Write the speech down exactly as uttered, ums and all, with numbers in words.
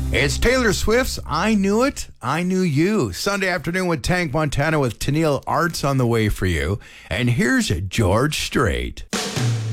It's Taylor Swift's I Knew It, I Knew You. Sunday afternoon with Tank Montana with Tennille Arts on the way for you. And here's George Strait.